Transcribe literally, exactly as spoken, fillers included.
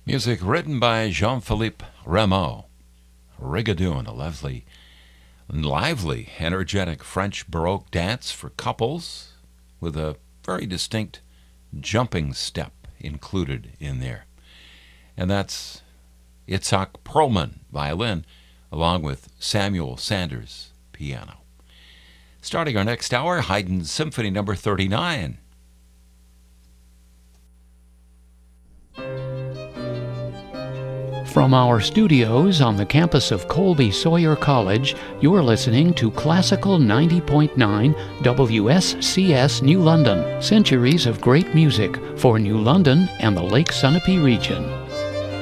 Music written by Jean-Philippe Rameau. Rigadoon, a lovely, lively, energetic French Baroque dance for couples with a very distinct jumping step included in there. And that's Itzhak Perlman, violin, along with Samuel Sanders, piano. Starting our next hour, Haydn Symphony number thirty-nine. From our studios on the campus of Colby Sawyer College, you're listening to Classical ninety point nine W S C S New London, centuries of great music for New London and the Lake Sunapee region.